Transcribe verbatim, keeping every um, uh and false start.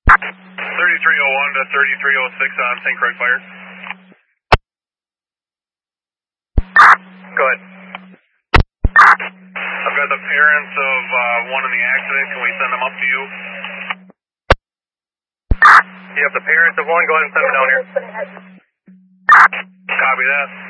thirty-three oh one to thirty-three oh six on Saint Croix Fire. Go ahead. I've got the parents of uh, one in the accident. Can we send them up to you? You have the parents of one. Go ahead and send them down here. Copy that.